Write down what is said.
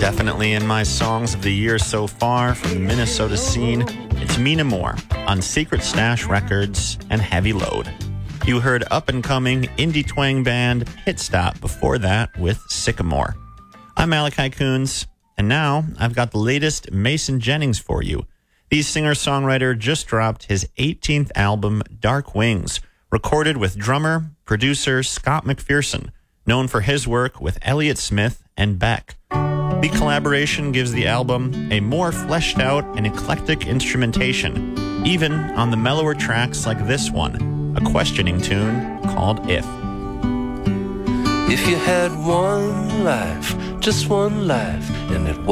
Definitely in my songs of the year so far from the Minnesota scene, it's Mina Moore on Secret Stash Records and Heavy Load. You heard up-and-coming indie twang band Hit Stop before that with Sycamore. I'm Malachi Coons, and now I've got the latest Mason Jennings for you. The singer-songwriter just dropped his 18th album, Dark Wings, recorded with drummer, producer Scott McPherson, known for his work with Elliott Smith and Beck. The collaboration gives the album a more fleshed out and eclectic instrumentation, even on the mellower tracks like this one, a questioning tune called If. If you had one life, just one life, and it